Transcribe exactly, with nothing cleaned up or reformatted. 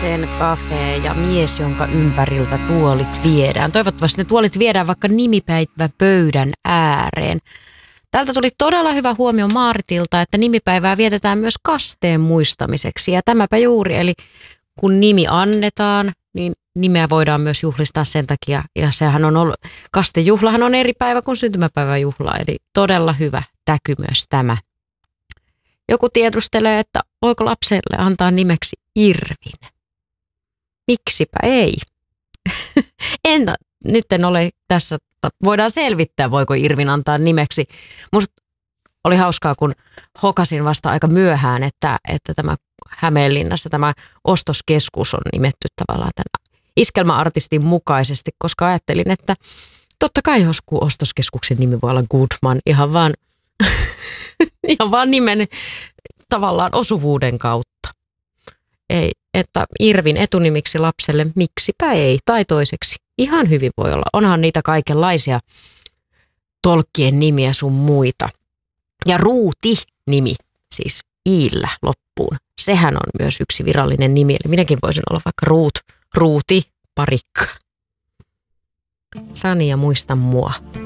Lapsen Cafe ja mies, jonka ympäriltä tuolit viedään. Toivottavasti ne tuolit viedään vaikka nimipäivä pöydän ääreen. Täältä tuli todella hyvä huomio Maaritilta, että nimipäivää vietetään myös kasteen muistamiseksi. Ja tämäpä juuri, eli kun nimi annetaan, niin nimeä voidaan myös juhlistaa sen takia. Ja sehän on ollut, kastejuhlahan on eri päivä kuin syntymäpäiväjuhla, eli todella hyvä täky myös tämä. Joku tiedustelee, että voiko lapselle antaa nimeksi Irvin. Miksipä ei? en, nyt en ole tässä, voidaan selvittää, voiko Irvin antaa nimeksi. Musta oli hauskaa, kun hokasin vasta aika myöhään, että, että tämä Hämeenlinnassa tämä ostoskeskus on nimetty tavallaan tämän iskelmäartistin mukaisesti, koska ajattelin, että totta kai joskus ostoskeskuksen nimi voi olla Goodman ihan vaan, ihan vaan nimen tavallaan osuvuuden kautta. Ei, että Irvin etunimiksi lapselle miksipä ei, tai toiseksi ihan hyvin voi olla. Onhan niitä kaikenlaisia tolkkien nimiä sun muita. Ja Ruuti-nimi, siis iillä loppuun, sehän on myös yksi virallinen nimi. Eli minäkin voisin olla vaikka Ruut, Ruuti, Parikka. Sani ja muista mua.